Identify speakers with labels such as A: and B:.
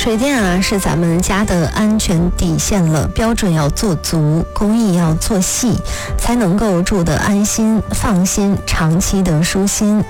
A: 水电啊是咱们家的安全底线了，标准要做足，工艺要做细，才能够住得安心放心，长期的舒心。